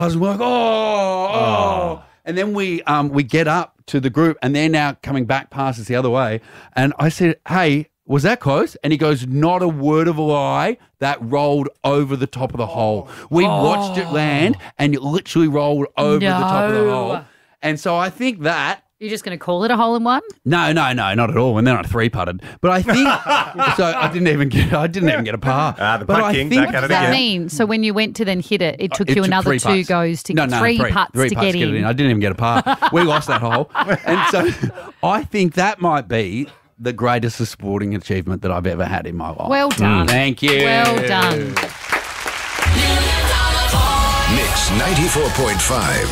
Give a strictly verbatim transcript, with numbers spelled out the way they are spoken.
husband, we're like, oh, oh. And then we um we get up to the group and they're now coming back past us the other way. And I said, hey, was that close? And he goes, not a word of a lie. That rolled over the top of the hole. We Oh. watched it land and it literally rolled over the top of the No. hole. And so I think that You're just going to call it a hole in one? No, no, no, not at all. And then I three putted, but I think so. I didn't even get. I didn't even get a par. Ah, the but putt I king, think back at it What does that again. mean? So when you went to then hit it, it took It you took another three two putts. goes to no, no, three, three putts three to putts get in. I didn't even get a par. We lost that hole, and so I think that might be the greatest sporting achievement that I've ever had in my life. Well done. Thank you. Well done. Mix ninety-four point five.